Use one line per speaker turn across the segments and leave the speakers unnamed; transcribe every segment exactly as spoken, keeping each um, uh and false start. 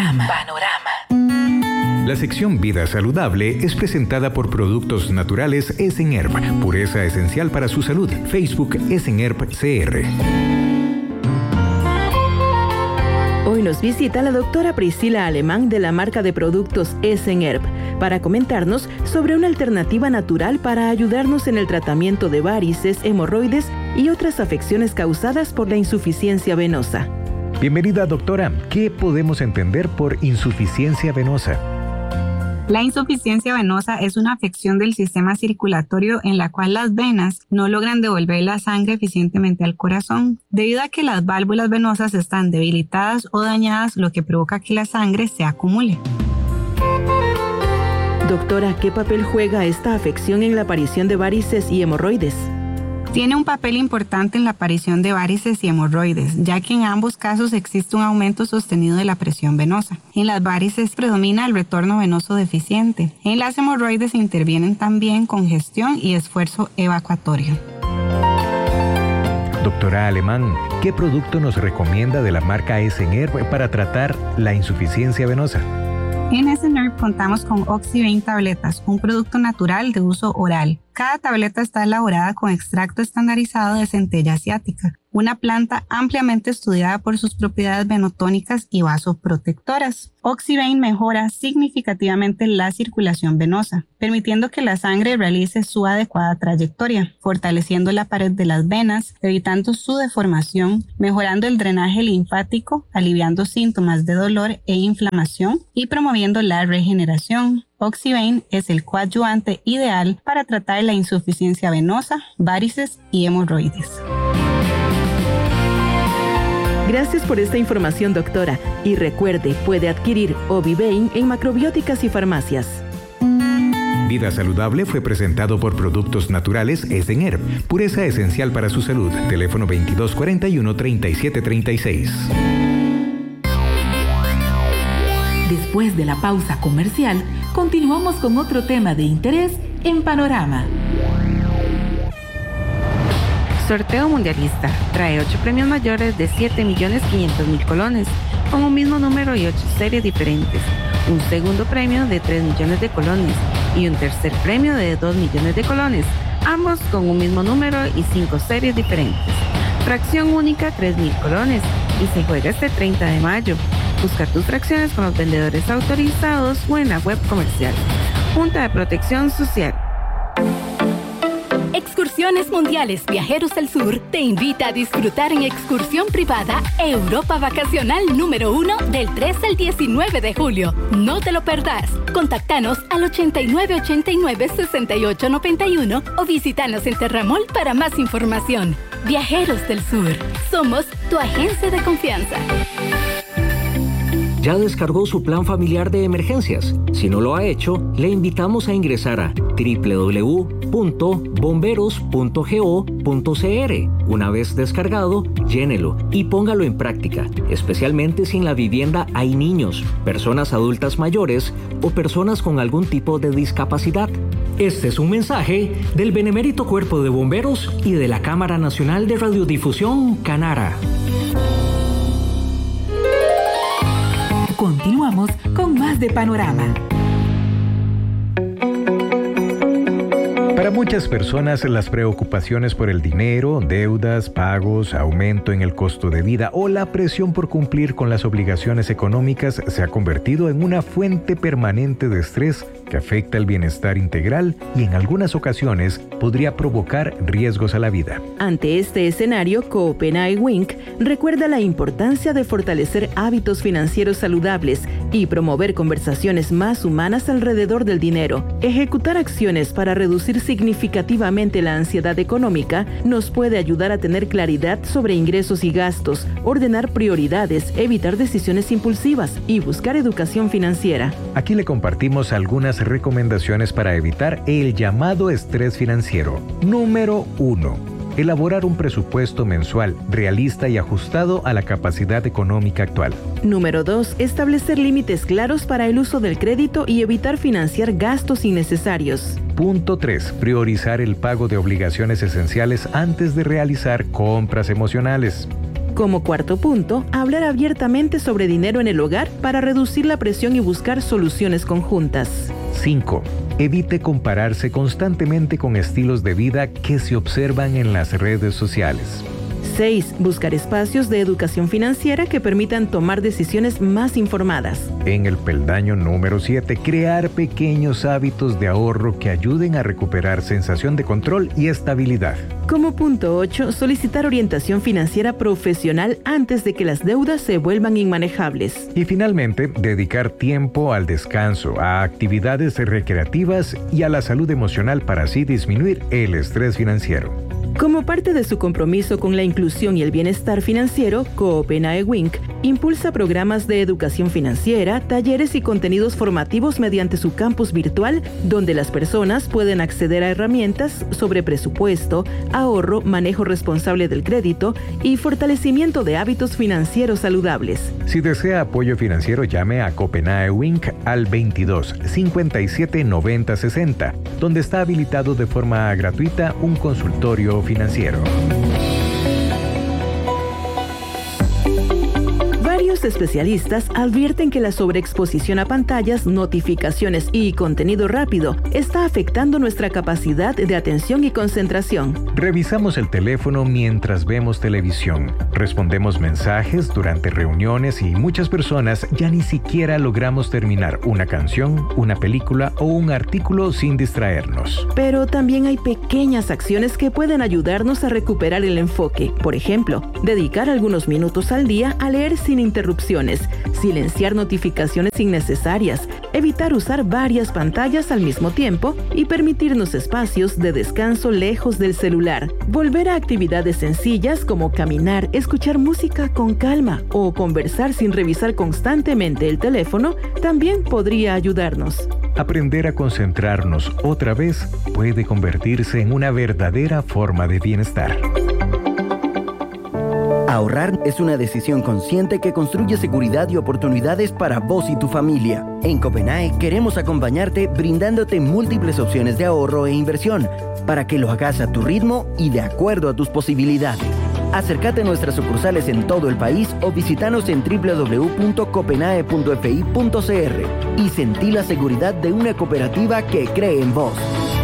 Panorama. Panorama.
La sección Vida Saludable es presentada por Productos Naturales Esenherb, pureza esencial para su salud. Facebook Esenherb C R.
Hoy nos visita la doctora Priscila Alemán de la marca de productos Esenherb para comentarnos sobre una alternativa natural para ayudarnos en el tratamiento de varices, hemorroides y otras afecciones causadas por la insuficiencia venosa.
Bienvenida, doctora. ¿Qué podemos entender por insuficiencia venosa?
La insuficiencia venosa es una afección del sistema circulatorio en la cual las venas no logran devolver la sangre eficientemente al corazón, debido a que las válvulas venosas están debilitadas o dañadas, lo que provoca que la sangre se acumule.
Doctora, ¿qué papel juega esta afección en la aparición de varices y hemorroides?
Tiene un papel importante en la aparición de varices y hemorroides, ya que en ambos casos existe un aumento sostenido de la presión venosa. En las varices predomina el retorno venoso deficiente. En las hemorroides intervienen también congestión y esfuerzo evacuatorio.
Doctora Alemán, ¿qué producto nos recomienda de la marca Esenherb para tratar la insuficiencia venosa?
En Esenherb contamos con Oxyvein tabletas, un producto natural de uso oral. Cada tableta está elaborada con extracto estandarizado de centella asiática, una planta ampliamente estudiada por sus propiedades venotónicas y vasoprotectoras. Oxyvein mejora significativamente la circulación venosa, permitiendo que la sangre realice su adecuada trayectoria, fortaleciendo la pared de las venas, evitando su deformación, mejorando el drenaje linfático, aliviando síntomas de dolor e inflamación y promoviendo la regeneración. Oxyvein es el coadyuvante ideal para tratar la insuficiencia venosa, varices y hemorroides.
Gracias por esta información, doctora. Y recuerde, puede adquirir Ovivein en macrobióticas y farmacias.
Vida Saludable fue presentado por Productos Naturales Esenherb, pureza esencial para su salud. Teléfono veintidós cuarenta y uno, treinta y siete treinta y seis.
Después de la pausa comercial, continuamos con otro tema de interés en Panorama.
Sorteo Mundialista trae ocho premios mayores de siete millones quinientos mil colones, con un mismo número y ocho series diferentes. Un segundo premio de tres millones de colones y un tercer premio de dos millones de colones, ambos con un mismo número y cinco series diferentes. Fracción única tres mil colones y se juega este treinta de mayo. Busca tus fracciones con los vendedores autorizados o en la web comercial. Junta de Protección Social.
Excursiones Mundiales Viajeros del Sur te invita a disfrutar en excursión privada Europa Vacacional número uno del tres al diecinueve de julio. No te lo perdás. Contáctanos al ochenta y nueve ochenta y nueve, sesenta y ocho noventa y uno o visítanos en Terramol para más información. Viajeros del Sur. Somos tu agencia de confianza.
¿Ya descargó su plan familiar de emergencias? Si no lo ha hecho, le invitamos a ingresar a doble u doble u doble u punto bomberos punto go punto c r. Una vez descargado, llénelo y póngalo en práctica, especialmente si en la vivienda hay niños, personas adultas mayores o personas con algún tipo de discapacidad. Este es un mensaje del Benemérito Cuerpo de Bomberos y de la Cámara Nacional de Radiodifusión, Canara.
Continuamos con más de Panorama.
Para muchas personas, las preocupaciones por el dinero, deudas, pagos, aumento en el costo de vida o la presión por cumplir con las obligaciones económicas se ha convertido en una fuente permanente de estrés que afecta el bienestar integral y en algunas ocasiones podría provocar riesgos a la vida.
Ante este escenario, Copenhague Inc recuerda la importancia de fortalecer hábitos financieros saludables y promover conversaciones más humanas alrededor del dinero. Ejecutar acciones para reducir significativamente la ansiedad económica nos puede ayudar a tener claridad sobre ingresos y gastos, ordenar prioridades, evitar decisiones impulsivas y buscar educación financiera.
Aquí le compartimos algunas recomendaciones para evitar el llamado estrés financiero. Número uno. Elaborar un presupuesto mensual realista y ajustado a la capacidad económica actual.
Número dos. Establecer límites claros para el uso del crédito y evitar financiar gastos innecesarios.
Punto tres. Priorizar el pago de obligaciones esenciales antes de realizar compras emocionales.
Como cuarto punto, hablar abiertamente sobre dinero en el hogar para reducir la presión y buscar soluciones conjuntas.
cinco. Evite compararse constantemente con estilos de vida que se observan en las redes sociales.
seis. Buscar espacios de educación financiera que permitan tomar decisiones más informadas.
En el peldaño número siete, crear pequeños hábitos de ahorro que ayuden a recuperar sensación de control y estabilidad.
Como punto ocho, solicitar orientación financiera profesional antes de que las deudas se vuelvan inmanejables.
Y finalmente, dedicar tiempo al descanso, a actividades recreativas y a la salud emocional para así disminuir el estrés financiero.
Como parte de su compromiso con la inclusión y el bienestar financiero, Copenae Wink impulsa programas de educación financiera, talleres y contenidos formativos mediante su campus virtual, donde las personas pueden acceder a herramientas sobre presupuesto, ahorro, manejo responsable del crédito y fortalecimiento de hábitos financieros saludables.
Si desea apoyo financiero, llame a Copenae Wink al veintidós, cincuenta y siete, noventa, sesenta, donde está habilitado de forma gratuita un consultorio financiero.
Varios especialistas advierten que la sobreexposición a pantallas, notificaciones y contenido rápido está afectando nuestra capacidad de atención y concentración.
Revisamos el teléfono mientras vemos televisión, respondemos mensajes durante reuniones y muchas personas ya ni siquiera logramos terminar una canción, una película o un artículo sin distraernos.
Pero también hay pequeñas acciones que pueden ayudarnos a recuperar el enfoque. Por ejemplo, dedicar algunos minutos al día a leer sin interrupciones, silenciar notificaciones innecesarias, evitar usar varias pantallas al mismo tiempo y permitirnos espacios de descanso lejos del celular. Volver a actividades sencillas como caminar, escuchar música con calma o conversar sin revisar constantemente el teléfono también podría ayudarnos.
Aprender a concentrarnos otra vez puede convertirse en una verdadera forma de bienestar.
Ahorrar es una decisión consciente que construye seguridad y oportunidades para vos y tu familia. En Copenae queremos acompañarte brindándote múltiples opciones de ahorro e inversión para que lo hagas a tu ritmo y de acuerdo a tus posibilidades. Acércate a nuestras sucursales en todo el país o visítanos en doble u doble u doble u punto copenae punto f i punto c r y sentí la seguridad de una cooperativa que cree en vos.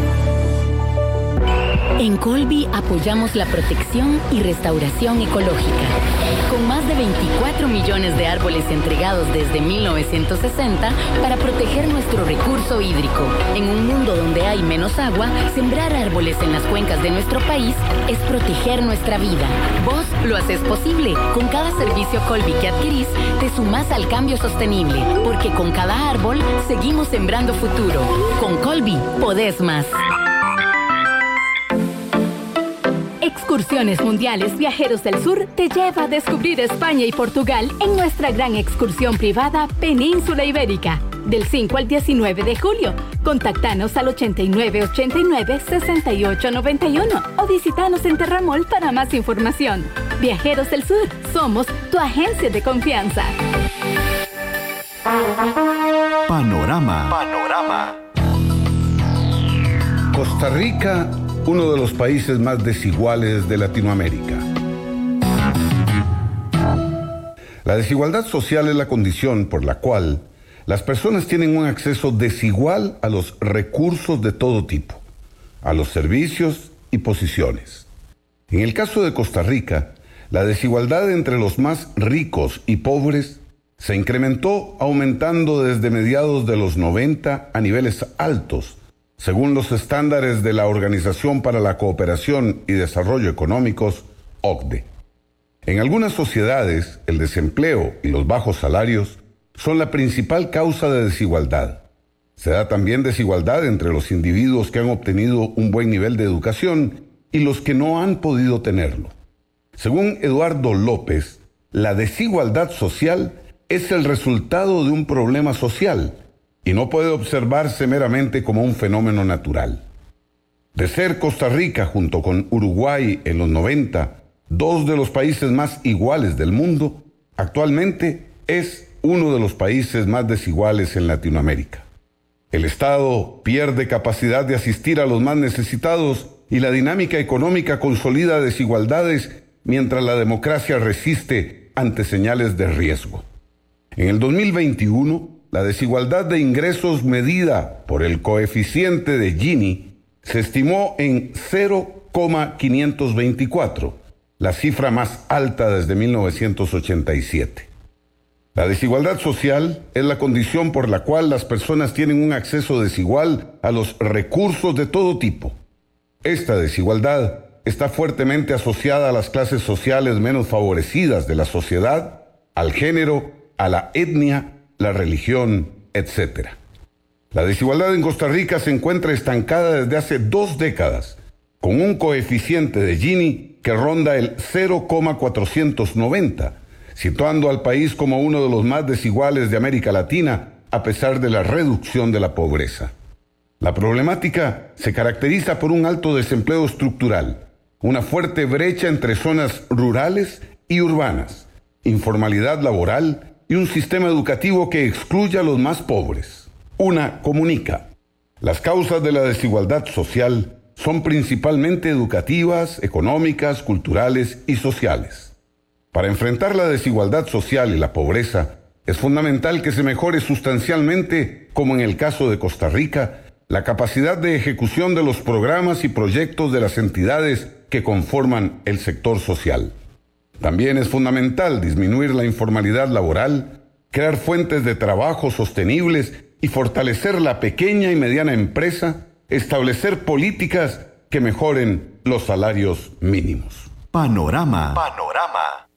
En Colby apoyamos la protección y restauración ecológica. Con más de veinticuatro millones de árboles entregados desde mil novecientos sesenta para proteger nuestro recurso hídrico. En un mundo donde hay menos agua, sembrar árboles en las cuencas de nuestro país es proteger nuestra vida. Vos lo haces posible. Con cada servicio Colby que adquirís, te sumás al cambio sostenible. Porque con cada árbol, seguimos sembrando futuro. Con Colby, podés más. Excursiones Mundiales Viajeros del Sur te lleva a descubrir España y Portugal en nuestra gran excursión privada Península Ibérica. Del cinco al diecinueve de julio. Contáctanos al ochenta y nueve ochenta y nueve sesenta y ocho noventa y uno o visítanos en Terramol para más información. Viajeros del Sur, somos tu agencia de confianza.
Panorama. Panorama. Costa Rica, uno de los países más desiguales de Latinoamérica. La desigualdad social es la condición por la cual las personas tienen un acceso desigual a los recursos de todo tipo, a los servicios y posiciones. En el caso de Costa Rica, la desigualdad entre los más ricos y pobres se incrementó aumentando desde mediados de los noventa a niveles altos, según los estándares de la Organización para la Cooperación y Desarrollo Económicos, O C D E. En algunas sociedades, el desempleo y los bajos salarios son la principal causa de desigualdad. Se da también desigualdad entre los individuos que han obtenido un buen nivel de educación y los que no han podido tenerlo. Según Eduardo López, la desigualdad social es el resultado de un problema social y no puede observarse meramente como un fenómeno natural. De ser Costa Rica, junto con Uruguay en los noventa, dos de los países más iguales del mundo, actualmente es uno de los países más desiguales en Latinoamérica. El Estado pierde capacidad de asistir a los más necesitados y la dinámica económica consolida desigualdades mientras la democracia resiste ante señales de riesgo. En el dos mil veintiuno, la desigualdad de ingresos medida por el coeficiente de Gini se estimó en cero coma quinientos veinticuatro, la cifra más alta desde mil novecientos ochenta y siete. La desigualdad social es la condición por la cual las personas tienen un acceso desigual a los recursos de todo tipo. Esta desigualdad está fuertemente asociada a las clases sociales menos favorecidas de la sociedad, al género, a la etnia, la religión, etcétera. La desigualdad en Costa Rica se encuentra estancada desde hace dos décadas, con un coeficiente de Gini que ronda el cero coma cuatrocientos noventa, situando al país como uno de los más desiguales de América Latina, a pesar de la reducción de la pobreza. La problemática se caracteriza por un alto desempleo estructural, una fuerte brecha entre zonas rurales y urbanas, informalidad laboral y un sistema educativo que excluye a los más pobres. Una comunica. Las causas de la desigualdad social son principalmente educativas, económicas, culturales y sociales. Para enfrentar la desigualdad social y la pobreza, es fundamental que se mejore sustancialmente, como en el caso de Costa Rica, la capacidad de ejecución de los programas y proyectos de las entidades que conforman el sector social. También es fundamental disminuir la informalidad laboral, crear fuentes de trabajo sostenibles y fortalecer la pequeña y mediana empresa, establecer políticas que mejoren los salarios mínimos.
Panorama. Panorama.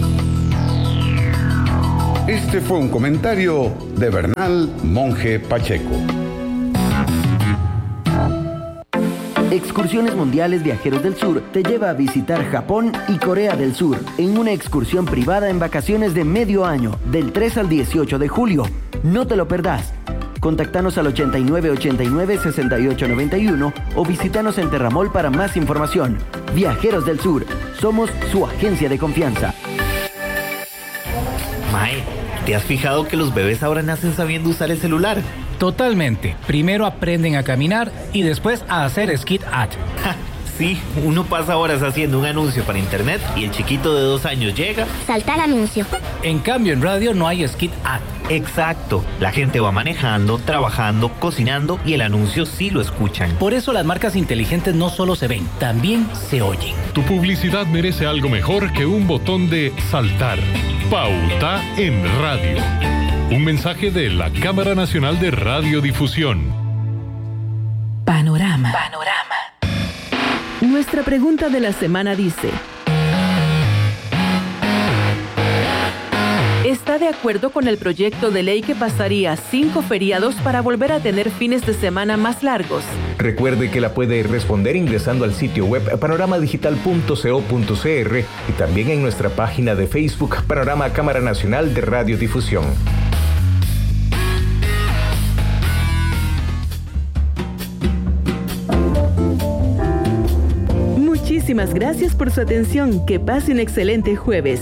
Este fue un comentario de Bernal Monge Pacheco.
Excursiones Mundiales Viajeros del Sur te lleva a visitar Japón y Corea del Sur en una excursión privada en vacaciones de medio año, del tres al dieciocho de julio. No te lo perdás. Contactanos al ochenta y nueve ochenta y nueve sesenta y ocho noventa y uno o visítanos en Terramol para más información. Viajeros del Sur, somos su agencia de confianza.
Mae, ¿te has fijado que los bebés ahora nacen sabiendo usar el celular?
Totalmente. Primero aprenden a caminar y después a hacer skit ad.
Ja, sí, uno pasa horas haciendo un anuncio para internet y el chiquito de dos años llega.
Salta el anuncio.
En cambio, en radio no hay skit ad.
Exacto. La gente va manejando, trabajando, cocinando y el anuncio sí lo escuchan.
Por eso las marcas inteligentes no solo se ven, también se oyen.
Tu publicidad merece algo mejor que un botón de saltar. Pauta en radio. Un mensaje de la Cámara Nacional de Radiodifusión.
Panorama. Panorama.
Nuestra pregunta de la semana dice: ¿está de acuerdo con el proyecto de ley que pasaría cinco feriados para volver a tener fines de semana más largos?
Recuerde que la puede responder ingresando al sitio web panorama digital punto co punto cr y también en nuestra página de Facebook Panorama Cámara Nacional de Radiodifusión.
Muchísimas gracias por su atención. Que pase un excelente jueves.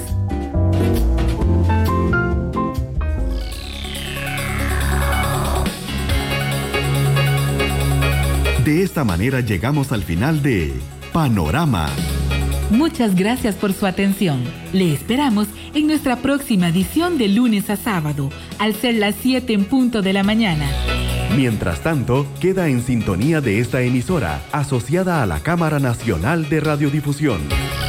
De esta manera llegamos al final de Panorama.
Muchas gracias por su atención. Le esperamos en nuestra próxima edición de lunes a sábado, al ser las siete en punto de la mañana.
Mientras tanto, queda en sintonía de esta emisora, asociada a la Cámara Nacional de Radiodifusión.